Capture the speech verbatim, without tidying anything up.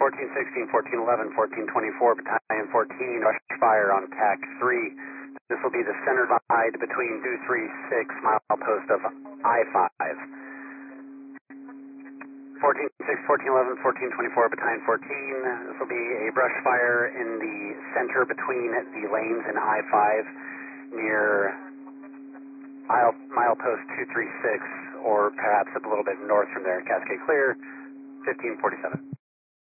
fourteen sixteen, fourteen eleven, fourteen twenty-four, Battalion fourteen, rush fire on T A C three. This will be the center divide between two three six milepost of I five. fourteen six, fourteen eleven, fourteen twenty-four, Battalion fourteen. This will be a brush fire in the center between the lanes in I five near mile, milepost two three six, or perhaps a little bit north from there. Cascade clear, fifteen forty-seven.